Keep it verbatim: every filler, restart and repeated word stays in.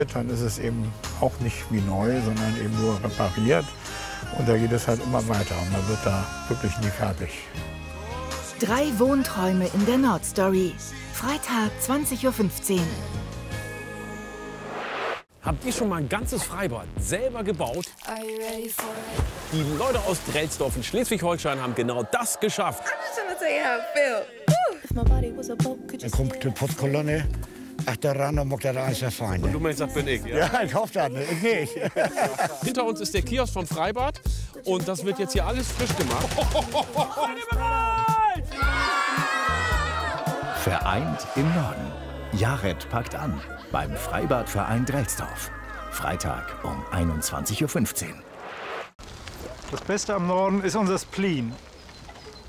Dann ist es eben auch nicht wie neu, sondern eben nur repariert. Und da geht es halt immer weiter und man wird da wirklich nie fertig. Drei Wohnträume in der Nordstory. Freitag, zwanzig Uhr fünfzehn. Habt ihr schon mal ein ganzes Freibad selber gebaut? Die Leute aus Drelsdorf in Schleswig-Holstein haben genau das geschafft. Dann kommt die Putzkolonne. Ach, der Rainer mag das alles sehr fein. Und du meinst, das bin ich, ja? Ja, ich hoffe das nicht. nicht. Hinter uns ist der Kiosk vom Freibad und das wird jetzt hier alles frisch gemacht. Vereint im Norden. Jared packt an beim Freibadverein Drelsdorf. Freitag um einundzwanzig Uhr fünfzehn. Das Beste am Norden ist unser Spleen.